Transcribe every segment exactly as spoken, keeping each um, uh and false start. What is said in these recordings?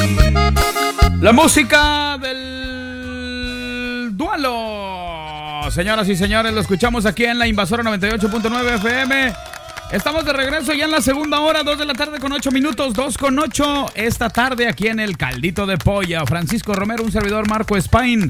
La música del duelo. Señoras y señores, lo escuchamos aquí en la Invasora noventa y ocho punto nueve F M. Estamos de regreso ya en la segunda hora, dos de la tarde con ocho minutos, dos con ocho. Esta tarde aquí en el Caldito de Polla. Francisco Romero, un servidor, Marco Espain.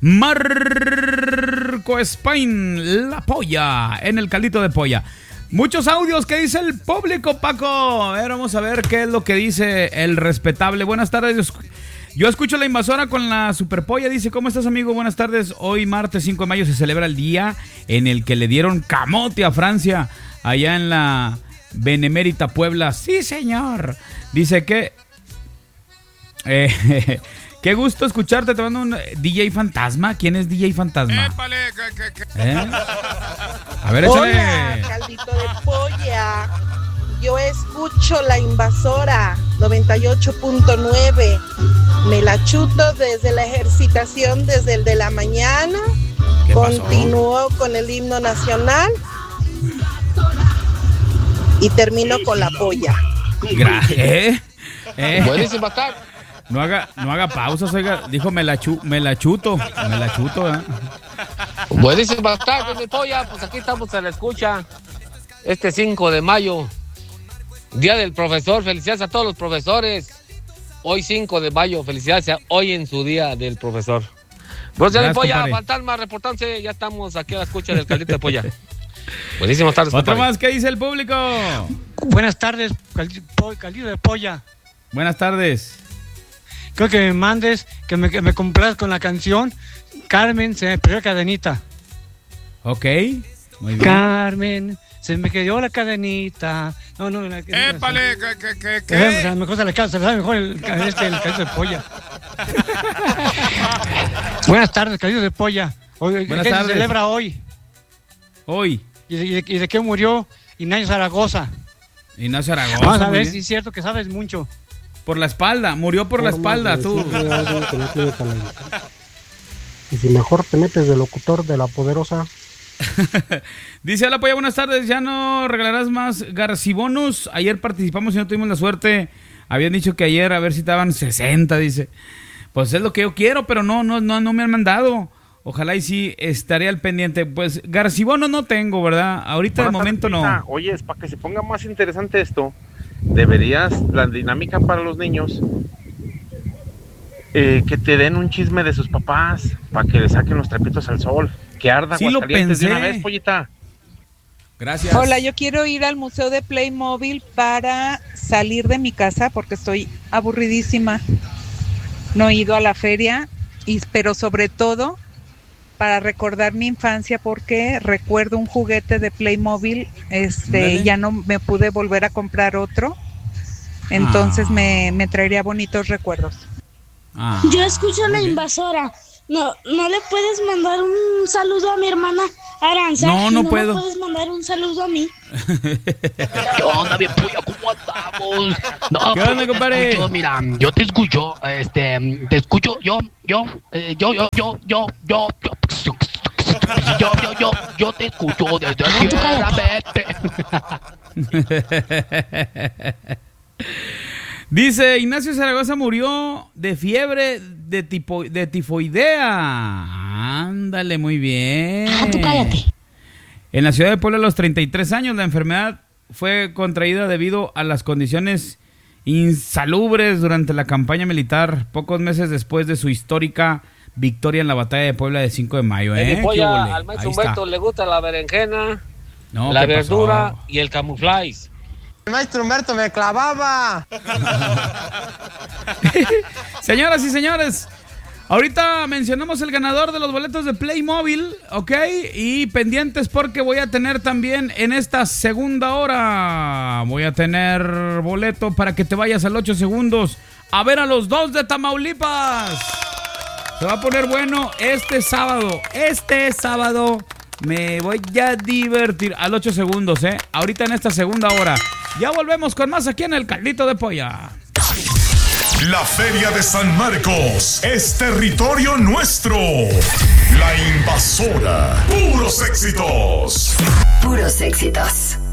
Marco Espain, la polla, en el Caldito de Polla. Muchos audios que dice el público, Paco. A ver, vamos a ver qué es lo que dice el respetable. Buenas tardes. Yo escucho la Invasora con la Superpolla. Dice, ¿cómo estás, amigo? Buenas tardes. Hoy, martes cinco de mayo, se celebra el día en el que le dieron camote a Francia, allá en la Benemérita Puebla. Sí, señor. Dice que... Eh, qué gusto escucharte. Te mando un D J Fantasma. ¿Quién es D J Fantasma? Épale, que, que, que. ¿Eh? A ver, échale. Hola, Caldito de Polla. Yo escucho la Invasora noventa y ocho punto nueve. Me la chuto desde la ejercitación, desde el de la mañana. Continúo con el himno nacional y termino con la polla. Gracias. ¿Eh? ¿Eh? Buenísimo, está. No haga, no haga pausas, oiga. Dijo, me la, chu, me la chuto. Me la chuto, ¿eh? Buenísimo, tardes, mi polla. Pues aquí estamos a la escucha. Este cinco de mayo, Día del Profesor. Felicidades a todos los profesores. Hoy cinco de mayo, felicidades a hoy en su Día del Profesor. Pues ya, mi polla, compadre. Fantasma, reportándose. Ya estamos aquí a la escucha del Caldito de Polla. Buenísimas tardes, Otro compadre. más, ¿qué dice el público? Buenas tardes, Caldito de Polla. Buenas tardes. Creo que me mandes, que me, que me compras con la canción Carmen, se me perdió la cadenita. Ok, muy bien. Carmen, se me quedó la cadenita. No, no, la Épale, que, que, que, que. A lo mejor se le casa, se le sabe mejor el, este, el Caldito de Polla. Buenas tardes, Caldito de Polla. Hoy, Buenas ¿qué tardes. se celebra hoy? Hoy. ¿Y de, y de, y de qué murió Ignacio Zaragoza? Ignacio Zaragoza. Vamos a ver si es cierto que sabes mucho. Por la espalda, murió por la espalda, tú. Y si mejor te metes de locutor de La Poderosa. Dice, hola, Polla, buenas tardes. Ya no regalarás más Garcibonos. Ayer participamos y no tuvimos la suerte. Habían dicho que ayer a ver si estaban sesenta, dice. Pues es lo que yo quiero, pero no, no, no, no me han mandado. Ojalá y sí estaré al pendiente. Pues Garcibonos no tengo, ¿verdad? Ahorita de momento no. Oye, es para que se ponga más interesante esto. Deberías, la dinámica para los niños, eh, que te den un chisme de sus papás para que le saquen los trapitos al sol. Que arda Sí, lo Aguascalientes de pensé. una vez, pollita. Gracias. Hola, yo quiero ir al Museo de Playmobil para salir de mi casa porque estoy aburridísima. No he ido a la feria, y, pero sobre todo para recordar mi infancia porque recuerdo un juguete de Playmobil, este, Dale. ya no me pude volver a comprar otro, entonces Ah. me, me traería bonitos recuerdos. Ah, Yo escucho la muy bien. Invasora. No, no le puedes mandar un saludo a mi hermana Aranza. No, no Y puedo. le puedes mandar un saludo a mí. ¿Qué onda, mi polla? ¿Cómo andamos? No, ¿Qué onda, pues, compadre? te escucho, mira, yo te escucho, este, te escucho, yo, yo, eh, yo, yo, yo, yo, yo, yo, yo, yo, yo, yo te escucho desde el Dice, Ignacio Zaragoza murió de fiebre de, tipo, de tifoidea. Ándale, muy bien. Ah, tú cállate. En la ciudad de Puebla a los treinta y tres años, la enfermedad fue contraída debido a las condiciones insalubres durante la campaña militar, pocos meses después de su histórica victoria en la batalla de Puebla de cinco de mayo. ¿eh? Mi ¿Qué polla, hubo, le? al maestro Ahí está. Humberto le gusta la berenjena, No, la ¿qué pasó? verdura y el camuflaje. El maestro Humberto me clavaba. Señoras y señores, ahorita mencionamos el ganador de los boletos de Playmobil, ¿ok? Y pendientes porque voy a tener también en esta segunda hora, voy a tener boleto para que te vayas al ocho segundos a ver a los dos de Tamaulipas. Se va a poner bueno este sábado, este sábado me voy a divertir al ocho segundos, ¿eh? Ahorita en esta segunda hora. Ya volvemos con más aquí en el Caldito de Polla. La Feria de San Marcos es territorio nuestro. La Invasora. Puros éxitos. Puros éxitos.